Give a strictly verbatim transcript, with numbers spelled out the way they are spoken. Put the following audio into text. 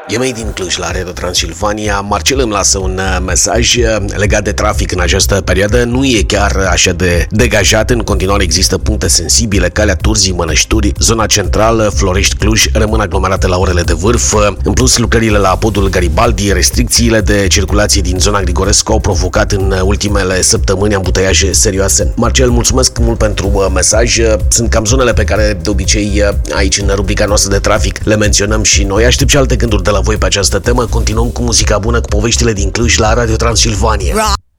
E mai din Cluj la Radio Transilvania. Marcel îmi lasă un mesaj legat de trafic în această perioadă. Nu e chiar așa de degajat. În continuare există puncte sensibile. Calea Turzii, Mănășturi, zona centrală, Florești, Cluj rămân aglomerate la orele de vârf. În plus, lucrările la podul Garibaldi, restricțiile de circulație din zona Grigorescu au provocat în ultimele săptămâni ambuteiaje serioase. Marcel, mulțumesc mult pentru mesaj. Sunt cam zonele pe care de obicei aici în rubrica noastră de trafic le menționăm și noi. Aștept și alte gânduri de la voi pe această temă. Continuăm cu muzica bună, cu poveștile din Cluj la Radio Transilvania.